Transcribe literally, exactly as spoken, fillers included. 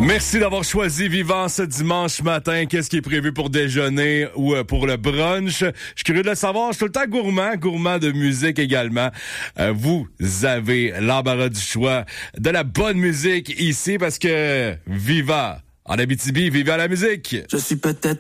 Merci d'avoir choisi Vivant ce dimanche matin. Qu'est-ce qui est prévu pour déjeuner ou euh, pour le brunch? Je suis curieux de le savoir. Je suis tout le temps gourmand, gourmand de musique également. Euh, vous avez l'embarras du choix de la bonne musique ici parce que Viva en Abitibi, vive à la musique! Je suis peut-être